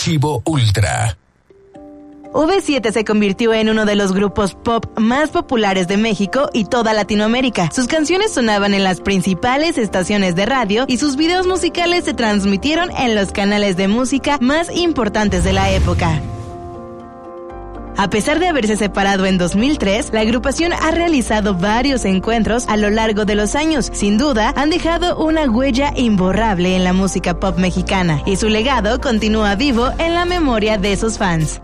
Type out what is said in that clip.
Archivo Ultra. V7 se convirtió en uno de los grupos pop más populares de México y toda Latinoamérica. Sus canciones sonaban en las principales estaciones de radio y sus videos musicales se transmitieron en los canales de música más importantes de la época. A pesar de haberse separado en 2003, la agrupación ha realizado varios encuentros a lo largo de los años. Sin duda, han dejado una huella imborrable en la música pop mexicana y su legado continúa vivo en la memoria de sus fans.